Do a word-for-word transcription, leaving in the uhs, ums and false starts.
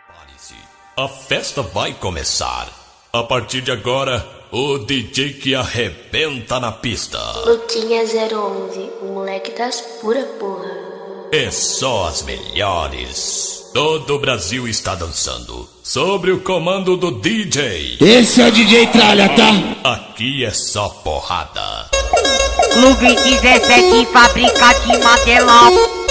Prepare-se, a festa vai começar. A partir de agora, o D J que arrebenta na pista. Luquinha zero onze, o moleque das pura porra. É só as melhores. Todo o Brasil está dançando, sob o comando do D J. Esse é o D J Tralha, tá? Aqui é só porrada. Clube dezessete, fábrica de material.